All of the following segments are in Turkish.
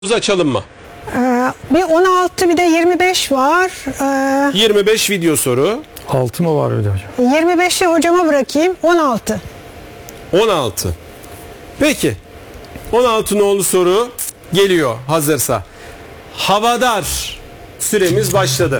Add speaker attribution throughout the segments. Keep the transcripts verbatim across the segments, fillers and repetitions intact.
Speaker 1: Açalım mı?
Speaker 2: Ee, bir on altı bir de yirmi beş var. Ee,
Speaker 1: yirmi beş video soru.
Speaker 3: Altı mı var öyle hocam?
Speaker 2: yirmi beşi hocama bırakayım. on altı.
Speaker 1: on altı. Peki. on altı nolu soru geliyor hazırsa. Havadar süremiz başladı.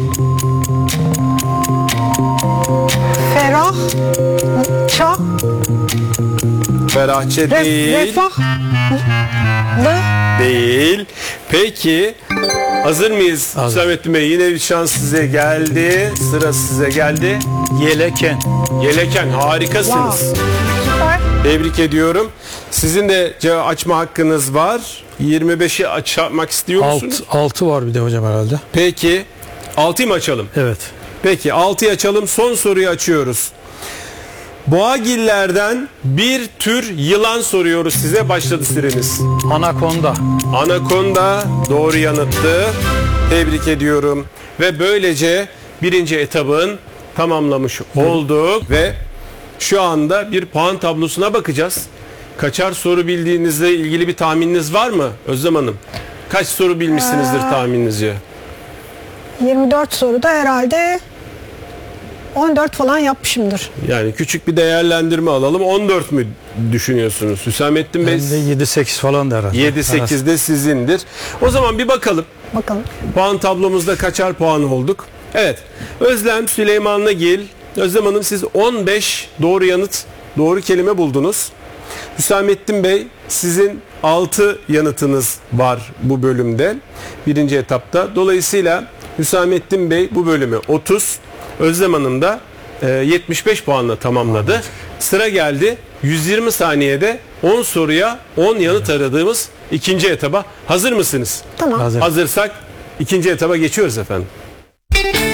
Speaker 2: Ferah. Çah.
Speaker 1: Ferahçe
Speaker 2: Ref,
Speaker 1: değil.
Speaker 2: refah. Lı.
Speaker 1: Değil. Peki. Hazır mıyız?
Speaker 3: Hazır.
Speaker 1: Hüsamettin Bey, yine bir şans size geldi. Sıra size geldi.
Speaker 3: Yeleken.
Speaker 1: Yeleken, harikasınız.
Speaker 2: Wow. Süper.
Speaker 1: Tebrik ediyorum. Sizin de cevap açma hakkınız var. yirmi beşi açmak istiyor musunuz?
Speaker 3: Alt, altı var bir de hocam herhalde.
Speaker 1: Peki. altıyı mı açalım?
Speaker 3: Evet.
Speaker 1: Peki altıyı açalım. Son soruyu açıyoruz. Boğagillerden bir tür yılan soruyoruz size. Başladı süreniz.
Speaker 3: Anakonda.
Speaker 1: Anakonda doğru yanıttı. Tebrik ediyorum. Ve böylece birinci etabın tamamlamış olduk ve şu anda bir puan tablosuna bakacağız. Kaçar soru bildiğinizle ilgili bir tahmininiz var mı Özlem Hanım? Kaç soru bilmişsinizdir tahmininizi?
Speaker 2: yirmi dört soruda herhalde on dört falan yapmışımdır.
Speaker 1: Yani küçük bir değerlendirme alalım. on dört mü düşünüyorsunuz? Hüsamettin Bey
Speaker 3: Ben de yedi sekiz falan da herhalde.
Speaker 1: yedi sekiz de sizindir. O zaman bir bakalım.
Speaker 2: Bakalım.
Speaker 1: Puan tablomuzda kaçar puan olduk? Evet. Özlem Süleymanlıgil. Özlem Hanım, siz on beş doğru yanıt, doğru kelime buldunuz. Hüsamettin Bey, sizin altı yanıtınız var bu bölümde. Birinci etapta. Dolayısıyla Hüsamettin Bey bu bölümü otuz, Özlem Hanım da e, yetmiş beş puanla tamamladı. Sıra geldi yüz yirmi saniyede on soruya on yanıt aradığımız ikinci etaba. Hazır mısınız?
Speaker 2: Tamam.
Speaker 3: Hazır.
Speaker 1: Hazırsak ikinci etaba geçiyoruz efendim.